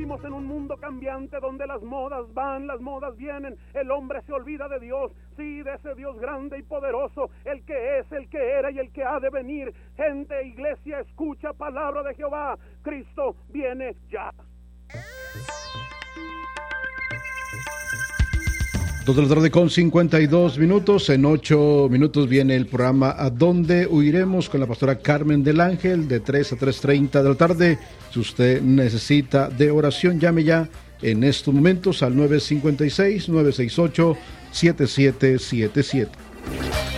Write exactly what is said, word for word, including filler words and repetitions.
Vivimos en un mundo cambiante donde las modas van, las modas vienen, el hombre se olvida de Dios, sí, de ese Dios grande y poderoso, el que es, el que era y el que ha de venir. Gente, iglesia, escucha palabra de Jehová, Cristo viene ya. Dos de la tarde con cincuenta y dos minutos. En ocho minutos viene el programa ¿A dónde huiremos? Con la pastora Carmen del Ángel, de tres a tres treinta de la tarde. Si usted necesita de oración, llame ya en estos momentos al nueve cinco seis, nueve seis ocho, siete siete siete siete.